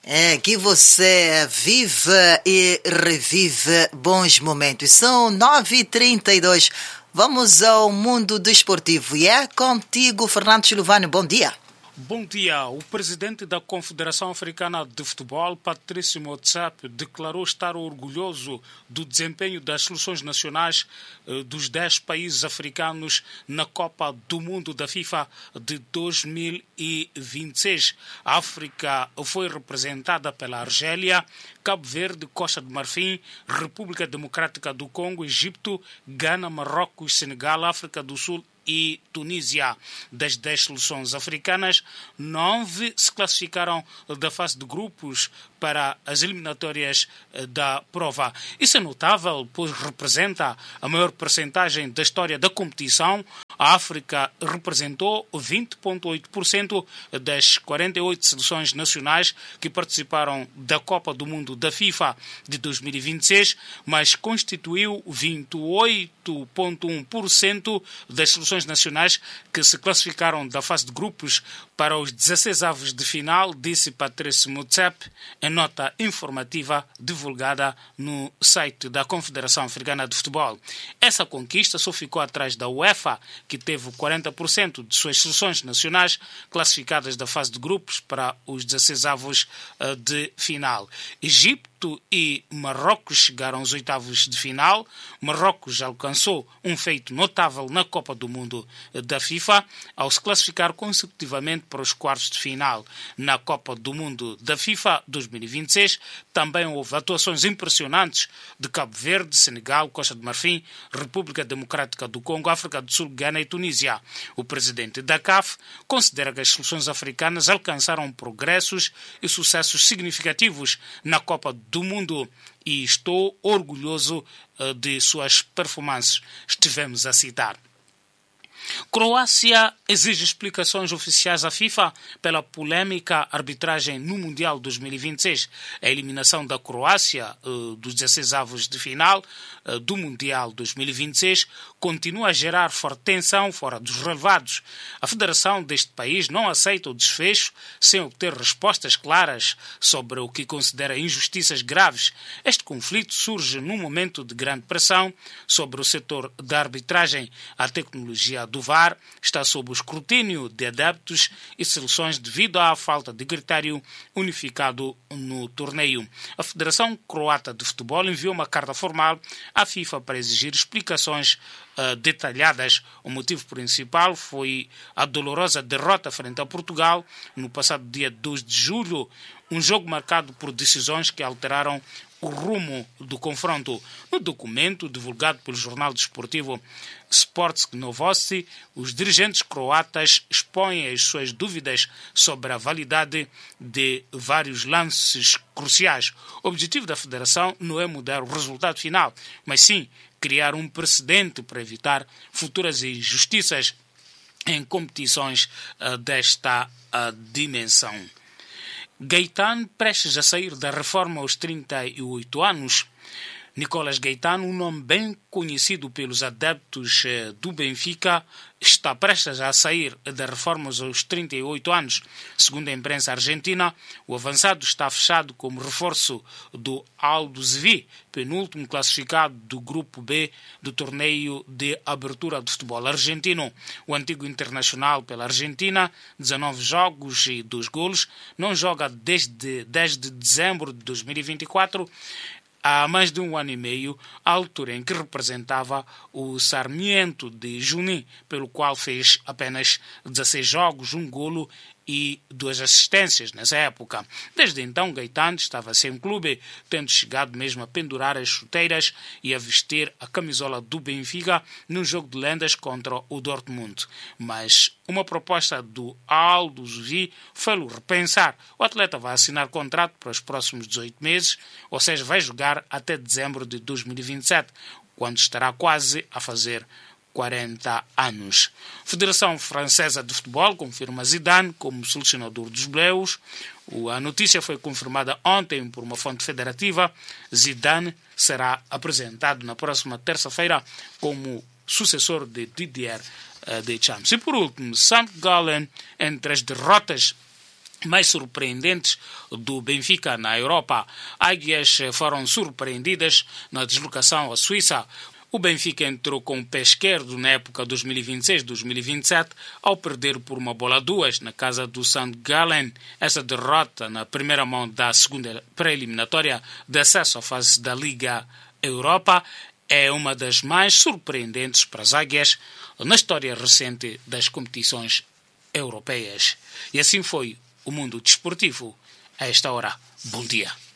É que você vive e revive bons momentos. São 9h32. Vamos ao mundo desportivo. E é contigo, Fernando Silvano. Bom dia. Bom dia. O presidente da Confederação Africana de Futebol, Patrício Motsepe, declarou estar orgulhoso do desempenho das seleções nacionais dos 10 países africanos na Copa do Mundo da FIFA de 2026. A África foi representada pela Argélia, Cabo Verde, Costa de Marfim, República Democrática do Congo, Egito, Gana, Marrocos, Senegal, África do Sul e Tunísia. Das 10 seleções africanas, 9 se classificaram da fase de grupos para as eliminatórias da prova. Isso é notável, pois representa a maior percentagem da história da competição. A África representou 20,8% das 48 seleções nacionais que participaram da Copa do Mundo da FIFA de 2026, mas constituiu 28,1% das seleções nacionais que se classificaram da fase de grupos para os 16avos de final, disse Patrício Motsepe em nota informativa divulgada no site da Confederação Africana de Futebol. Essa conquista só ficou atrás da UEFA, que teve 40% de suas seleções nacionais classificadas da fase de grupos para os 16avos de final. Egito e Marrocos chegaram aos 8avos de final. Marrocos alcançou um feito notável na Copa do Mundo da FIFA ao se classificar consecutivamente para os quartos de final. Na Copa do Mundo da FIFA 2026 também houve atuações impressionantes de Cabo Verde, Senegal, Costa de Marfim, República Democrática do Congo, África do Sul, Gana e Tunísia. O presidente da CAF considera que as seleções africanas alcançaram progressos e sucessos significativos na Copa do Mundo e estou orgulhoso de suas performances. Estivemos a citar. Croácia exige explicações oficiais à FIFA pela polêmica arbitragem no Mundial 2026. A eliminação da Croácia dos 16avos de final do Mundial 2026 continua a gerar forte tensão fora dos relevados. A federação deste país não aceita o desfecho sem obter respostas claras sobre o que considera injustiças graves. Este conflito surge num momento de grande pressão sobre o setor da arbitragem. A tecnologia do VAR está sob o escrutínio de adeptos e seleções devido à falta de critério unificado no torneio. A Federação Croata de Futebol enviou uma carta formal à FIFA para exigir explicações detalhadas. O motivo principal foi a dolorosa derrota frente a Portugal no passado dia 2 de julho, um jogo marcado por decisões que alteraram o rumo do confronto. No documento divulgado pelo jornal desportivo Sportske Novosti, os dirigentes croatas expõem as suas dúvidas sobre a validade de vários lances cruciais. O objetivo da federação não é mudar o resultado final, mas sim criar um precedente para evitar futuras injustiças em competições desta dimensão. Gaetano, prestes a sair da reforma aos 38 anos. Nicolas Gaetano, um nome bem conhecido pelos adeptos do Benfica, está prestes a sair da reforma aos 38 anos. Segundo a imprensa argentina, o avançado está fechado como reforço do Aldo Civi, penúltimo classificado do Grupo B do torneio de abertura do futebol argentino. O antigo internacional pela Argentina, 19 jogos e 2 golos, não joga desde 10 de dezembro de 2024, há mais de um ano e meio, a altura em que representava o Sarmiento de Junín, pelo qual fez apenas 16 jogos, 1 golo e 2 assistências nessa época. Desde então, Gaetano estava sem clube, tendo chegado mesmo a pendurar as chuteiras e a vestir a camisola do Benfica num jogo de lendas contra o Dortmund. Mas uma proposta do Aldo Civi fez-o repensar. O atleta vai assinar contrato para os próximos 18 meses, ou seja, vai jogar até dezembro de 2027, quando estará quase a fazer 40 anos. Federação Francesa de Futebol confirma Zidane como selecionador dos Bleus. A notícia foi confirmada ontem por uma fonte federativa. Zidane será apresentado na próxima terça-feira como sucessor de Didier Deschamps. E por último, St. Gallen, entre as derrotas mais surpreendentes do Benfica na Europa. Águias foram surpreendidas na deslocação à Suíça. O Benfica entrou com o pé esquerdo na época 2026-2027 ao perder por 1-2 na casa do St. Gallen. Essa derrota na primeira mão da segunda pré-eliminatória de acesso à fase da Liga Europa é uma das mais surpreendentes para as Águias na história recente das competições europeias. E assim foi o mundo desportivo. A esta hora, bom dia.